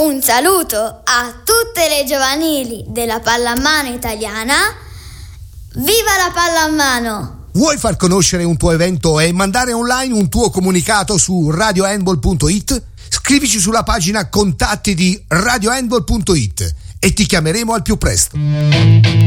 Un saluto a tutte le giovanili della pallamano italiana. Viva la pallamano! Vuoi far conoscere un tuo evento e mandare online un tuo comunicato su radiohandball.it? Scrivici sulla pagina contatti di radiohandball.it e ti chiameremo al più presto.